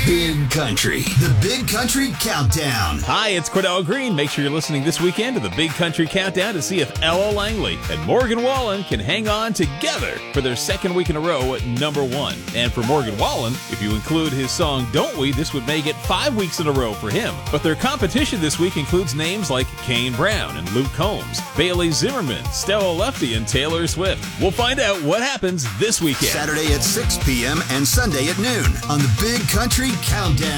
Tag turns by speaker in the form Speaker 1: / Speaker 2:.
Speaker 1: Big Country. The Big Country Countdown.
Speaker 2: Hi, it's Cordell Green. Make sure you're listening this weekend to the Big Country Countdown to see if Ella Langley and Morgan Wallen can hang on together for their second week in a row at number one. And for Morgan Wallen, if you include his song Don't We, this would make it 5 weeks in a row for him. But their competition this week includes names like Kane Brown and Luke Combs, Bailey Zimmerman, Stella Lefty, and Taylor Swift. We'll find out what happens this weekend.
Speaker 1: Saturday at 6 p.m. and Sunday at noon on the Big Country Countdown.